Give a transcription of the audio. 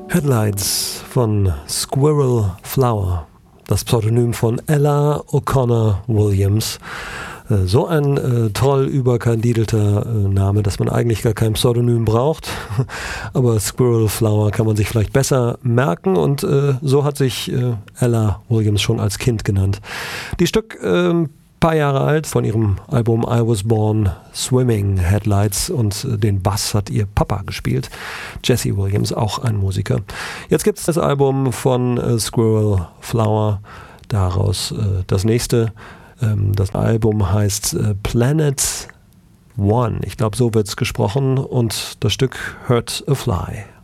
Headlights von Squirrel Flower, das Pseudonym von Ella O'Connor Williams. So ein toll überkandidelter Name, dass man eigentlich gar kein Pseudonym braucht. Aber Squirrel Flower kann man sich vielleicht besser merken und so hat sich Ella Williams schon als Kind genannt. Die Stück paar Jahre alt, von ihrem Album I Was Born Swimming, Headlights, und den Bass hat ihr Papa gespielt, Jesse Williams, auch ein Musiker. Jetzt gibt es das Album von Squirrel Flower, daraus das nächste. Das Album heißt Planet One, ich glaube so wird es gesprochen, und das Stück Hurt a Fly.